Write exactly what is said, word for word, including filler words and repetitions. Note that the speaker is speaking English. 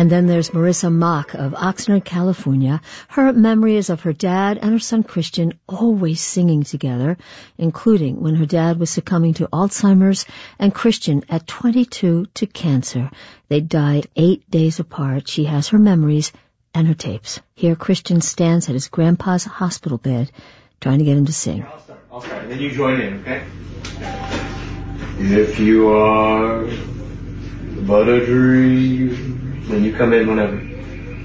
And then there's Marissa Mock of Oxnard, California. Her memory is of her dad and her son Christian always singing together, including when her dad was succumbing to Alzheimer's and Christian at twenty-two to cancer. They died eight days apart. She has her memories and her tapes. Here Christian stands at his grandpa's hospital bed trying to get him to sing. I'll start. I'll start. Then you join in, okay? If you are but a dream, then you come in whenever.